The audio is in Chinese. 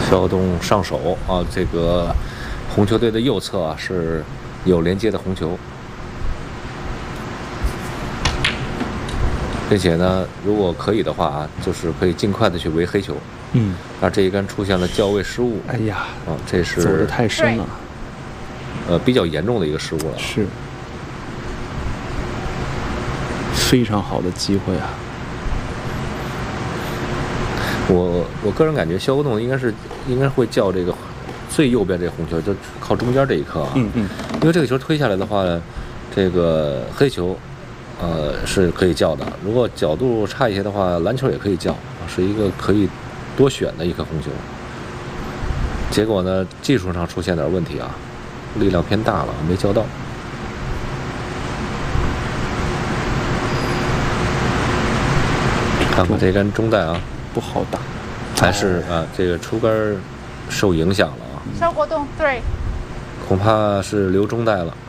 肖栋上手啊，这个红球队的右侧啊是有连接的红球，并且呢，如果可以的话啊，就是可以尽快的去围黑球。那这一杆出现了校位失误。 哎呀， 这是走得太深了。 比较严重的一个失误了。 是，非常好的机会啊。 我个人感觉肖栋应该会叫这个最右边这个红球，就靠中间这一颗啊。因为这个球推下来的话，这个黑球，是可以叫的。如果角度差一些的话，篮球也可以叫，是一个可以多选的一颗红球。结果呢，技术上出现点问题啊，力量偏大了，没叫到。看看这杆中带啊。 不好打， 还是这个出杆受影响了啊。 肖国栋，对， 恐怕是留中带了。